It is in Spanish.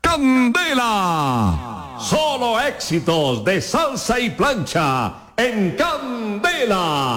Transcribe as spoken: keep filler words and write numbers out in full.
Candela. Solo éxitos de salsa y plancha en Candela.